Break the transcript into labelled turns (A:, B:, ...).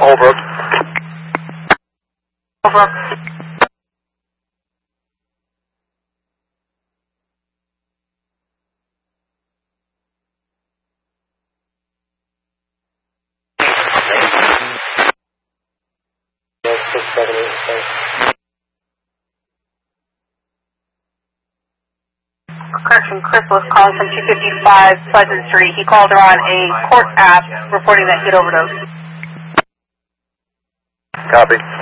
A: Over.
B: Over. Correction, Chris was calling from 255 Pleasant Street. He called her on a court app reporting that he'd overdosed.
A: Copy.